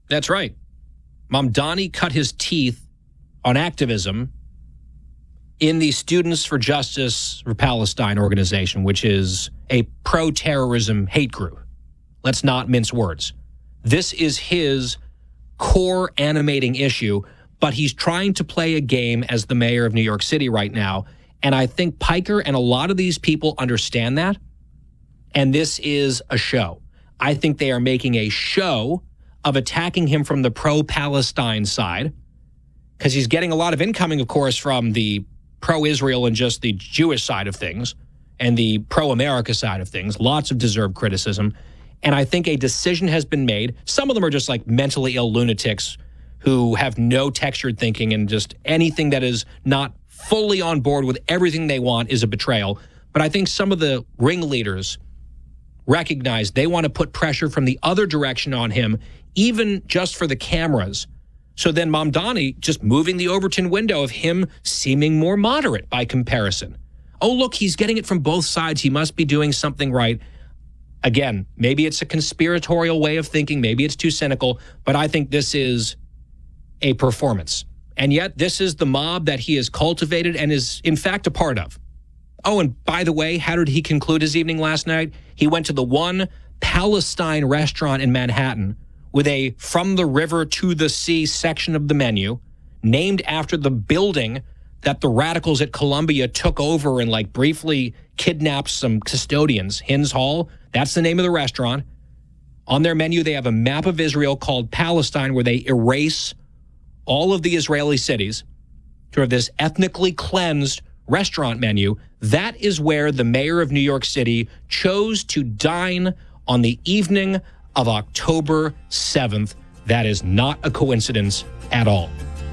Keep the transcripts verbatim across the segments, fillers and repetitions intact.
That's right. Mamdani cut his teeth on activism in the Students for Justice for Palestine organization, which is a pro-terrorism hate group. Let's not mince words. This is his core animating issue, but he's trying to play a game as the mayor of New York City right now. And I think Piker and a lot of these people understand that. And this is a show. I think they are making a show of attacking him from the pro-Palestine side, because he's getting a lot of incoming, of course, from the pro-Israel and just the Jewish side of things and the pro-America side of things. Lots of deserved criticism. And I think a decision has been made. Some of them are just like mentally ill lunatics who have no textured thinking, and just anything that is not fully on board with everything they want is a betrayal. But I think some of the ringleaders recognize they want to put pressure from the other direction on him, even just for the cameras. So then Mamdani just moving the Overton window of him seeming more moderate by comparison. Oh, look, he's getting it from both sides. He must be doing something right. Again, maybe it's a conspiratorial way of thinking. Maybe it's too cynical. But I think this is a performance. And yet this is the mob that he has cultivated and is, in fact, a part of. Oh, and by the way, how did he conclude his evening last night? He went to the one Palestine restaurant in Manhattan with a from the river to the sea section of the menu, named after the building that the radicals at Columbia took over and like briefly kidnapped some custodians. Hins Hall, that's the name of the restaurant. On their menu, they have a map of Israel called Palestine, where they erase all of the Israeli cities to have this ethnically cleansed restaurant menu. That is where the mayor of New York City chose to dine on the evening of October seventh. That is not a coincidence at all.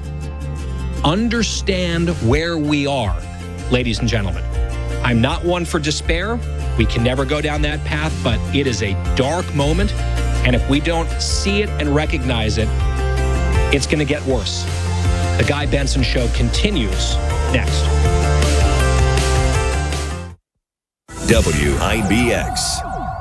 Understand where we are, ladies and gentlemen. I'm not one for despair. We can never go down that path, but it is a dark moment. And if we don't see it and recognize it, it's going to get worse. The Guy Benson Show continues next. W I B X.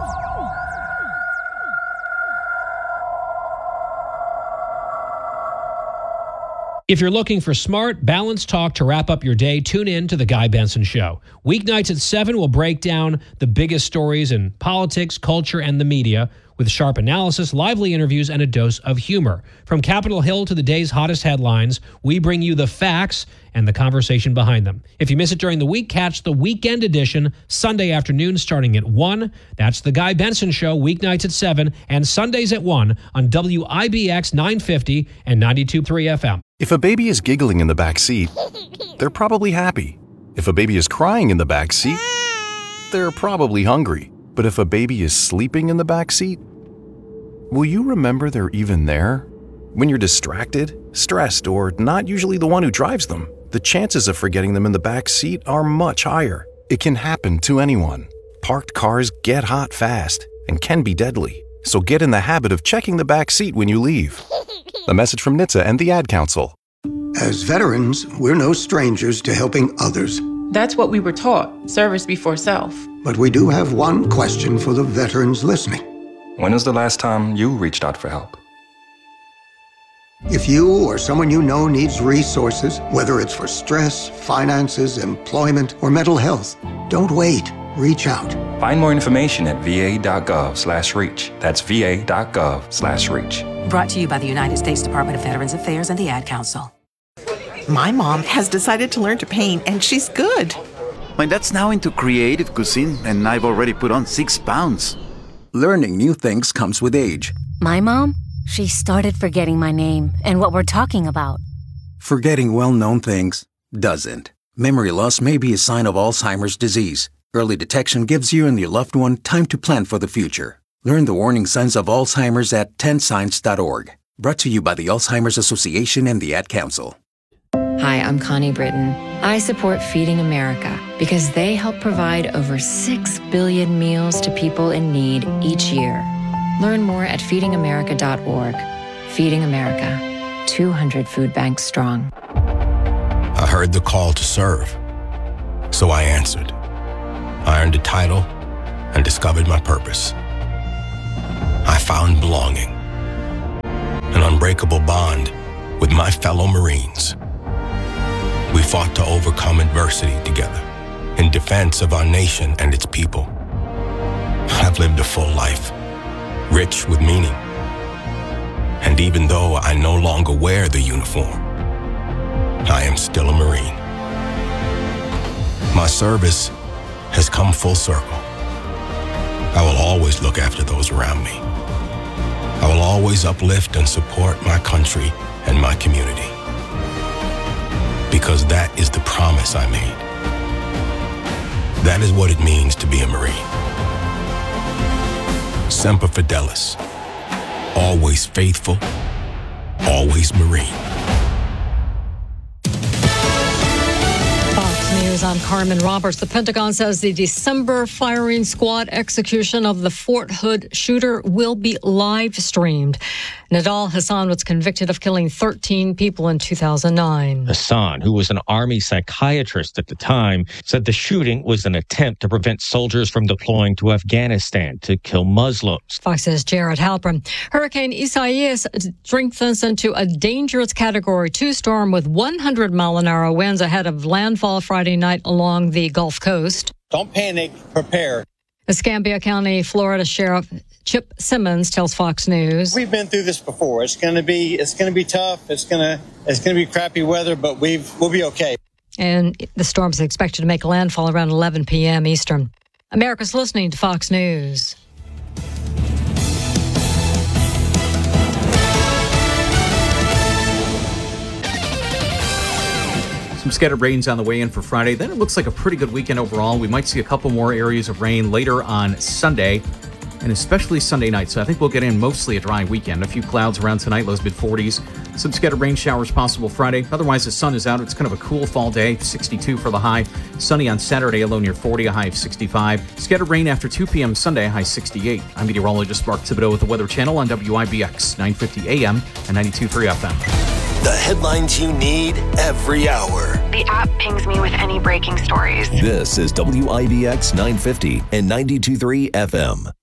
If you're looking for smart, balanced talk to wrap up your day, tune in to The Guy Benson Show. Weeknights at seven, we'll break down the biggest stories in politics, culture, and the media with sharp analysis, lively interviews, and a dose of humor. From Capitol Hill to the day's hottest headlines, we bring you the facts and the conversation behind them. If you miss it during the week, catch the weekend edition Sunday afternoon starting at one. That's The Guy Benson Show, weeknights at seven and Sundays at one on W I B X nine fifty and ninety-two point three F M. If a baby is giggling in the back seat, they're probably happy. If a baby is crying in the back seat, they're probably hungry. But if a baby is sleeping in the back seat, will you remember they're even there? When you're distracted, stressed, or not usually the one who drives them, the chances of forgetting them in the back seat are much higher. It can happen to anyone. Parked cars get hot fast and can be deadly. So get in the habit of checking the back seat when you leave. A message from N H T S A and the Ad Council. As veterans, we're no strangers to helping others. That's what we were taught, service before self. But we do have one question for the veterans listening. When was the last time you reached out for help? If you or someone you know needs resources, whether it's for stress, finances, employment, or mental health, don't wait. Reach out. Find more information at va.gov slash reach. That's va.gov slash reach. Brought to you by the United States Department of Veterans Affairs and the Ad Council. My mom has decided to learn to paint, and she's good. My dad's now into creative cuisine, and I've already put on six pounds. Learning new things comes with age. My mom, she started forgetting my name and what we're talking about. Forgetting well-known things doesn't. Memory loss may be a sign of Alzheimer's disease. Early detection gives you and your loved one time to plan for the future. Learn the warning signs of Alzheimer's at ten signs dot org. Brought to you by the Alzheimer's Association and the Ad Council. Hi, I'm Connie Britton. I support Feeding America because they help provide over six billion meals to people in need each year. Learn more at feeding america dot org. Feeding America, two hundred food banks strong. I heard the call to serve, so I answered. I earned a title and discovered my purpose. I found belonging. And unbreakable bond with my fellow Marines. We fought to overcome adversity together in defense of our nation and its people. I've lived a full life, rich with meaning. And even though I no longer wear the uniform, I am still a Marine. My service has come full circle. I will always look after those around me. I will always uplift and support my country and my community. Because that is the promise I made. That is what it means to be a Marine. Semper Fidelis. Always faithful, always Marine. News, I'm Carmen Roberts. The Pentagon says the December firing squad execution of the Fort Hood shooter will be live streamed. Nidal Hasan was convicted of killing thirteen people in two thousand nine. Hasan, who was an Army psychiatrist at the time, said the shooting was an attempt to prevent soldiers from deploying to Afghanistan to kill Muslims. Fox's Jared Halpern. Hurricane Isaias strengthens into a dangerous Category two storm with one hundred mile an hour winds ahead of landfall Friday night along the Gulf Coast. Don't panic, prepare. Escambia County, Florida Sheriff Chip Simmons tells Fox News. We've been through this before. It's going to be it's going to be tough. It's going to it's going to be crappy weather, but we've we'll be okay. And the storm is expected to make landfall around eleven p.m. Eastern. America's listening to Fox News. Some scattered rains on the way in for Friday. Then it looks like a pretty good weekend overall. We might see a couple more areas of rain later on Sunday, and especially Sunday night. So I think we'll get in mostly a dry weekend. A few clouds around tonight, lows mid forties. Some scattered rain showers possible Friday. Otherwise, the sun is out. It's kind of a cool fall day. sixty-two for the high. Sunny on Saturday, a low near forty, a high of sixty-five. Scattered rain after two p.m. Sunday, a high sixty-eight. I'm meteorologist Mark Thibodeau with the Weather Channel on W I B X, nine fifty A M and ninety-two point three F M. The headlines you need every hour. The app pings me with any breaking stories. This is W I B X nine fifty and ninety-two point three F M.